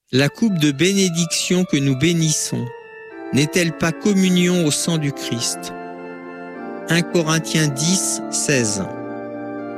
La coupe de bénédiction que nous bénissons n'est-elle pas communion au sang du Christ? 1 Corinthiens 10, 16.